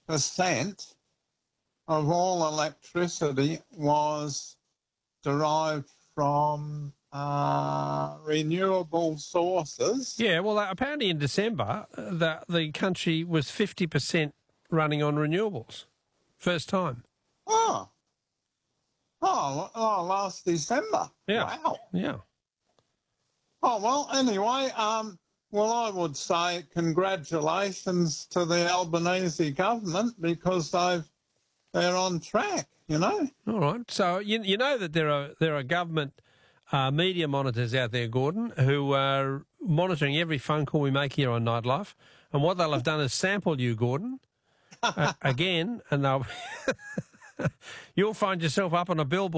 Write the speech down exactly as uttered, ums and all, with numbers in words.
percent of all electricity was derived from uh, renewable sources. Yeah, well, uh, apparently in December, uh, the, the country was fifty percent running on renewables. First time. Oh. Oh, oh last December. Yeah. Wow. Yeah. Oh, well, anyway, um, well, I would say congratulations to the Albanese government because they've, they're on track, you know. All right. So you, you know that there are, there are government uh, media monitors out there, Gordon, who are monitoring every phone call we make here on Nightlife. And what they'll have done is sample you, Gordon, uh, again, and they'll you'll find yourself up on a billboard